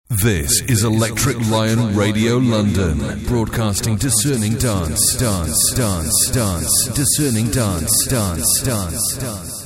This is Electric Lion Radio London, broadcasting discerning dance, discerning dance.